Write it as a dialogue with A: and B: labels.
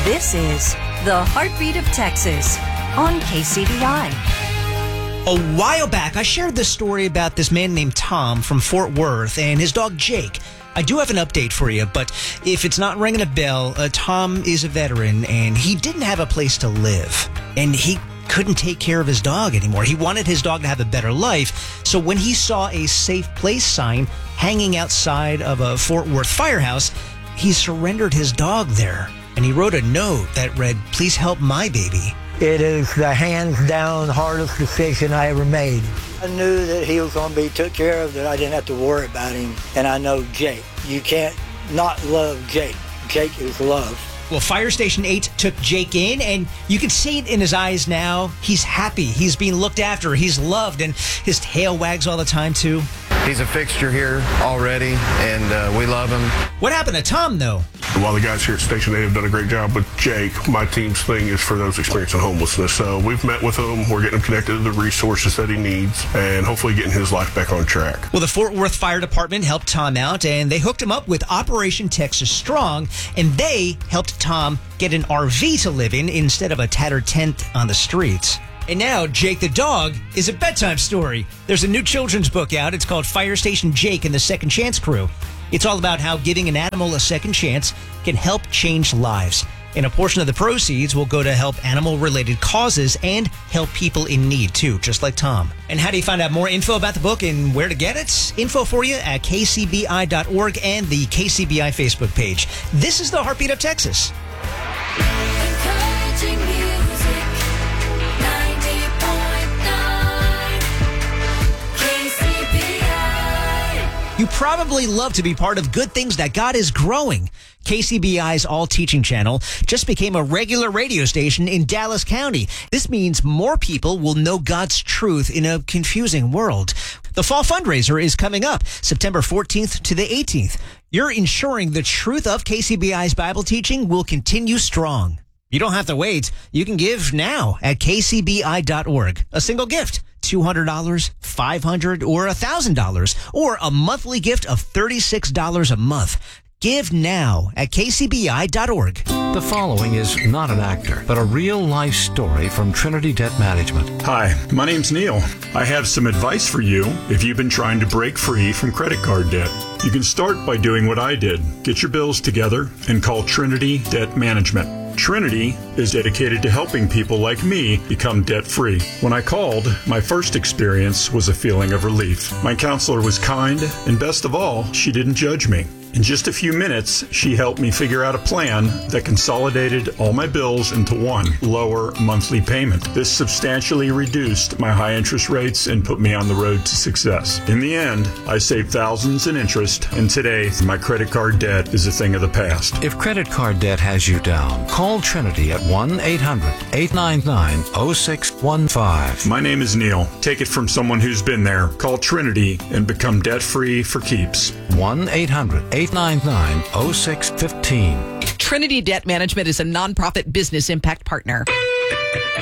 A: This is the Heartbeat of Texas on KCBI.
B: A while back, I shared this story about this man named Tom from Fort Worth and his dog Jake. I do have an update for you, but if it's not ringing a bell, Tom is a veteran and he didn't have a place to live. And he couldn't take care of his dog anymore. He wanted his dog to have a better life. So when he saw a safe place sign hanging outside of a Fort Worth firehouse, he surrendered his dog there. And he wrote a note that read, "Please help my baby."
C: It is the hands-down hardest decision I ever made. I knew that he was going to be took care of, that I didn't have to worry about him. And I know Jake. You can't not love Jake. Jake is love.
B: Well, Fire Station 8 took Jake in, and you can see it in his eyes now. He's happy. He's being looked after. He's loved, and his tail wags all the time, too.
D: He's a fixture here already, and we love him.
B: What happened to Tom, though?
E: While the guys here at Station 8 have done a great job with Jake, my team's thing is for those experiencing homelessness. So we've met with him. We're getting him connected to the resources that he needs and hopefully getting his life back on track.
B: Well, the Fort Worth Fire Department helped Tom out, and they hooked him up with Operation Texas Strong, and they helped Tom get an RV to live in instead of a tattered tent on the streets. And now, Jake the dog is a bedtime story. There's a new children's book out. It's called Fire Station Jake and the Second Chance Crew. It's all about how giving an animal a second chance can help change lives. And a portion of the proceeds will go to help animal-related causes and help people in need, too, just like Tom. And how do you find out more info about the book and where to get it? Info for you at kcbi.org and the KCBI Facebook page. This is the Heartbeat of Texas.
F: Encouraging music, 90.9 KCBI.
B: You probably love to be part of good things that God is growing. KCBI's All Teaching Channel just became a regular radio station in Dallas County. This means more people will know God's truth in a confusing world. The fall fundraiser is coming up September 14th to the 18th. You're ensuring the truth of KCBI's Bible teaching will continue strong. You don't have to wait. You can give now at kcbi.org. A single gift, $200, $500, or $1,000, or a monthly gift of $36 a month. Give now at kcbi.org.
G: The following is not an actor, but a real-life story from Trinity Debt Management.
H: Hi, my name's Neil. I have some advice for you if you've been trying to break free from credit card debt. You can start by doing what I did. Get your bills together and call Trinity Debt Management. Trinity is dedicated to helping people like me become debt-free. When I called, my first experience was a feeling of relief. My counselor was kind, and best of all, she didn't judge me. In just a few minutes, she helped me figure out a plan that consolidated all my bills into one lower monthly payment. This substantially reduced my high interest rates and put me on the road to success. In the end, I saved thousands in interest, and today, my credit card debt is a thing of the past.
G: If credit card debt has you down, call Trinity at 1-800-899-0615.
H: My name is Neil. Take it from someone who's been there. Call Trinity and become debt-free for keeps.
G: 1-800-899-0615.
I: Trinity Debt Management is a nonprofit business impact partner.